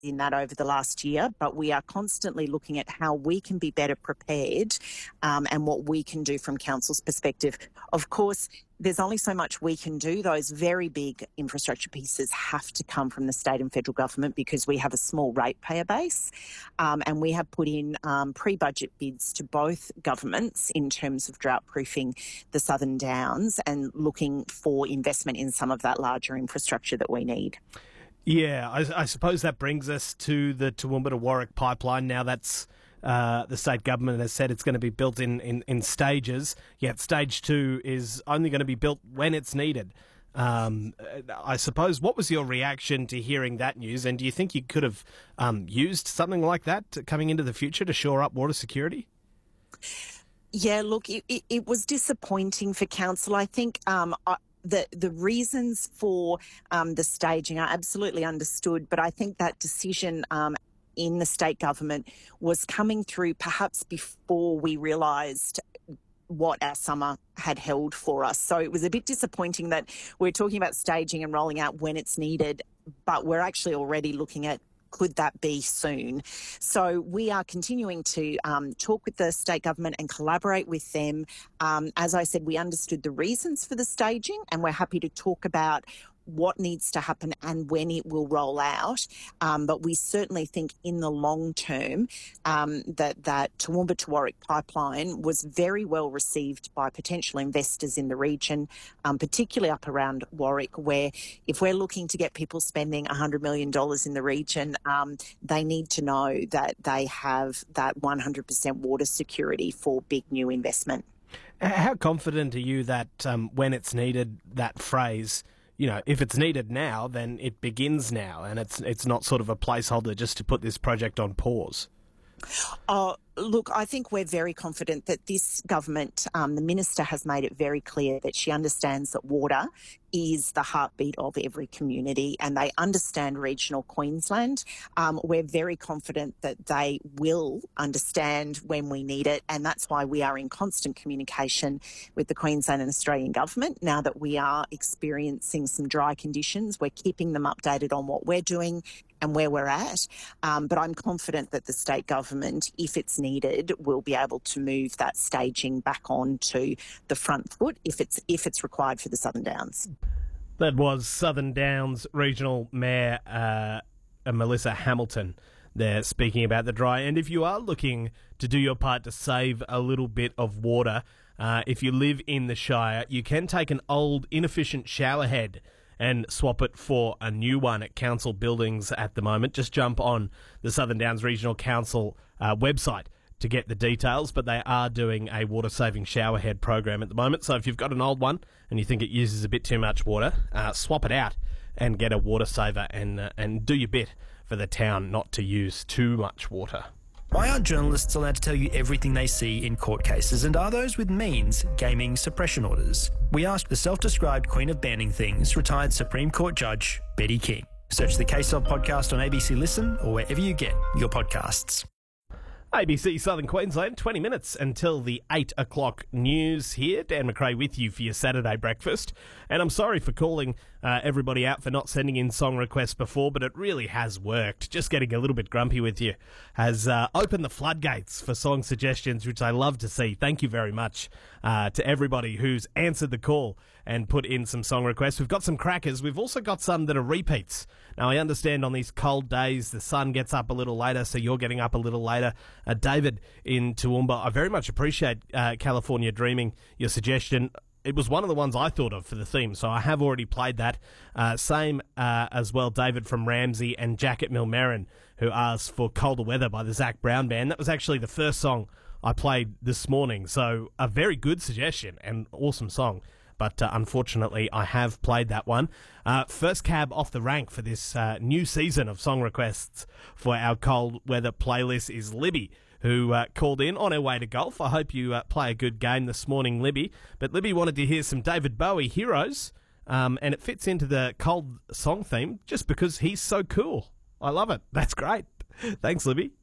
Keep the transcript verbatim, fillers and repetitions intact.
in that over the last year, but we are constantly looking at how we can be better prepared um, and what we can do from council's perspective. Of course, there's only so much we can do. Those very big infrastructure pieces have to come from the state and federal government because we have a small ratepayer base, um, and we have put in um, pre-budget bids to both governments in terms of drought-proofing the Southern Downs and looking for investment in some of that larger infrastructure that we need. Yeah, I, I suppose that brings us to the Toowoomba to Warwick pipeline. Now that's uh, the state government has said it's going to be built in, in, in stages, yet stage two is only going to be built when it's needed. Um, I suppose, what was your reaction to hearing that news, and do you think you could have um, used something like that to, coming into the future to shore up water security? Yeah, look, it, it, it was disappointing for council. I think um, I, The the reasons for um, the staging are absolutely understood, but I think that decision um, in the state government was coming through perhaps before we realised what our summer had held for us. So it was a bit disappointing that we're talking about staging and rolling out when it's needed, but we're actually already looking at could that be soon? So we are continuing to um, talk with the state government and collaborate with them. Um, as I said, we understood the reasons for the staging, and we're happy to talk about what needs to happen and when it will roll out. Um, but we certainly think in the long term um, that that Toowoomba to Warwick pipeline was very well received by potential investors in the region, um, particularly up around Warwick, where if we're looking to get people spending one hundred million dollars in the region, um, they need to know that they have that one hundred percent water security for big new investment. How confident are you that um, when it's needed, that phrase, you know, if it's needed now, then it begins now, and it's it's not sort of a placeholder just to put this project on pause? Uh, look, I think we're very confident that this government, um, the minister has made it very clear that she understands that water is the heartbeat of every community, and they understand regional Queensland. Um, we're very confident that they will understand when we need it, and that's why we are in constant communication with the Queensland and Australian government. Now that we are experiencing some dry conditions, we're keeping them updated on what we're doing and where we're at. Um, but I'm confident that the state government, if it's needed, will be able to move that staging back on to the front foot if it's if it's required for the Southern Downs. That was Southern Downs Regional Mayor uh, Melissa Hamilton there speaking about the dry. And if you are looking to do your part to save a little bit of water, uh, if you live in the Shire, you can take an old inefficient showerhead and swap it for a new one at council buildings at the moment. Just jump on the Southern Downs Regional Council uh, website to get the details, but they are doing a water-saving showerhead program at the moment. So if you've got an old one and you think it uses a bit too much water, uh, swap it out and get a water saver and, uh, and do your bit for the town not to use too much water. Why aren't journalists allowed to tell you everything they see in court cases, and are those with means gaming suppression orders? We asked the self-described queen of banning things, retired Supreme Court Judge Betty King. Search the Case Of podcast on A B C Listen or wherever you get your podcasts. A B C Southern Queensland, twenty minutes until the eight o'clock news here. Dan McRae with you for your Saturday breakfast. And I'm sorry for calling uh, everybody out for not sending in song requests before, but it really has worked. Just getting a little bit grumpy with you has uh, opened the floodgates for song suggestions, which I love to see. Thank you very much uh, to everybody who's answered the call and put in some song requests. We've got some crackers. We've also got some that are repeats. Now, I understand on these cold days, the sun gets up a little later, so you're getting up a little later. Uh, David in Toowoomba, I very much appreciate uh, California Dreaming, your suggestion. It was one of the ones I thought of for the theme, so I have already played that. Uh, same uh, as well, David from Ramsey and Jack at Millmerran, who asked for Colder Weather by the Zach Brown Band. That was actually the first song I played this morning, so a very good suggestion and awesome song. But uh, unfortunately, I have played that one. Uh, first cab off the rank for this uh, new season of song requests for our cold weather playlist is Libby, who uh, called in on her way to golf. I hope you uh, play a good game this morning, Libby. But Libby wanted to hear some David Bowie, Heroes, um, and it fits into the cold song theme just because he's so cool. I love it. That's great. Thanks, Libby.